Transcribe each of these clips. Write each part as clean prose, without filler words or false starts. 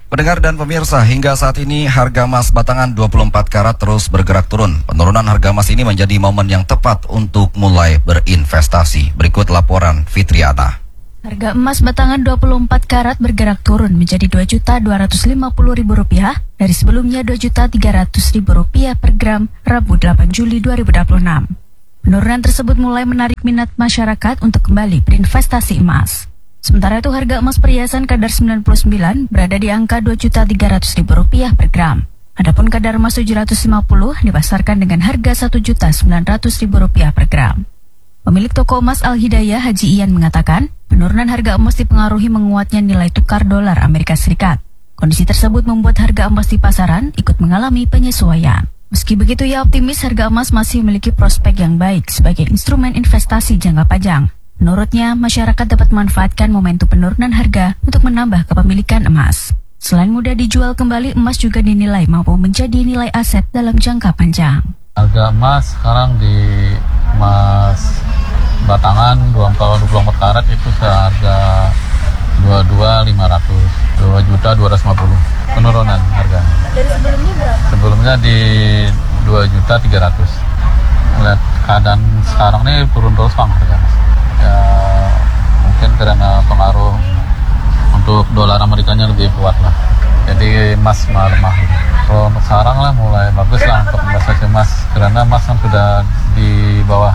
Pendengar dan pemirsa, hingga saat ini harga emas batangan 24 karat terus bergerak turun. Penurunan harga emas ini menjadi momen yang tepat untuk mulai berinvestasi. Berikut laporan Fitriana. Harga emas batangan 24 karat bergerak turun menjadi Rp2.250.000 dari sebelumnya Rp2.300.000 per gram Rabu 8 Juli 2026. Penurunan tersebut mulai menarik minat masyarakat untuk kembali berinvestasi emas. Sementara itu harga emas perhiasan kadar 99 berada di angka Rp2.300.000 per gram. Adapun kadar emas 750 dipasarkan dengan harga Rp1.900.000 per gram. Pemilik toko emas Al-Hidayah Haji Ian mengatakan, penurunan harga emas dipengaruhi menguatnya nilai tukar dolar Amerika Serikat. Kondisi tersebut membuat harga emas di pasaran ikut mengalami penyesuaian. Meski begitu, ia optimis harga emas masih memiliki prospek yang baik sebagai instrumen investasi jangka panjang. Menurutnya, masyarakat dapat memanfaatkan momentum penurunan harga untuk menambah kepemilikan emas. Selain mudah dijual kembali, emas juga dinilai mampu menjadi nilai aset dalam jangka panjang. Harga emas sekarang di emas batangan 24 karat itu seharga 22.500, 2.250 penurunan harga. Dari sebelumnya berapa? Sebelumnya di 2.300. Lihat keadaan sekarang ini turun terus bang harga. Ya mungkin karena pengaruh untuk dolar Amerikanya lebih kuat lah. Jadi emas melemah. Kalau untuk sekarang lah mulai bagus lah untuk investasi emas karena emas kan sudah di bawah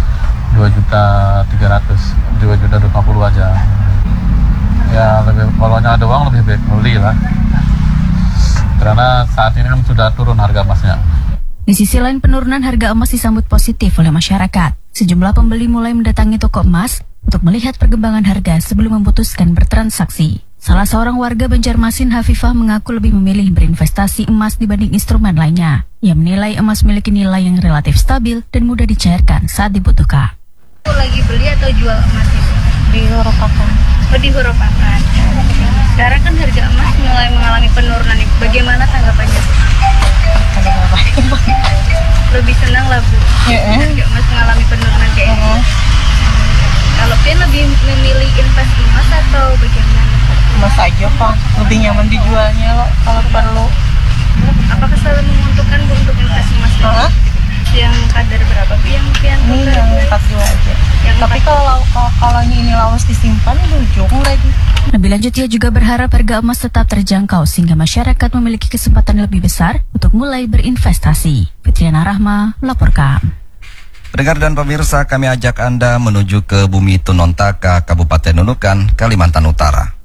2.300, 2.250 aja. Ya lebih kalau ada uang lebih baik beli lah. Karena saat ini kan sudah turun harga emasnya. Di sisi lain, penurunan harga emas disambut positif oleh masyarakat. Sejumlah pembeli mulai mendatangi toko emas untuk melihat perkembangan harga sebelum memutuskan bertransaksi. Salah seorang warga Banjarmasin, Hafifah, mengaku lebih memilih berinvestasi emas dibanding instrumen lainnya. Ia menilai emas memiliki nilai yang relatif stabil dan mudah dicairkan saat dibutuhkan. Lagi beli atau jual emas itu? Dihurupakan. Oh, dihurupakan. Sekarang kan harga emas mulai mengalami penurunan. Bagaimana tanggapannya? Lebih senang lah Bu, harga emas mengalami penurunan kayak ini. Kalau Pian lebih memilih invest emas atau bagaimana? Emas aja Pak, lebih nyaman dijualnya loh kalau perlu. Apakah selalu menguntungkan Bu untuk invest emas? Yang kadar berapa Bu yang Pian Ini tukar? yang 42 aja. Tapi kalau ini lawas disimpan ujung lagi. Lebih lanjut, ia juga berharap harga emas tetap terjangkau sehingga masyarakat memiliki kesempatan lebih besar untuk mulai berinvestasi. Fitriana Rahma melaporkan. Pendengar dan pemirsa, kami ajak Anda menuju ke Bumi Tunontaka, Kabupaten Nunukan, Kalimantan Utara.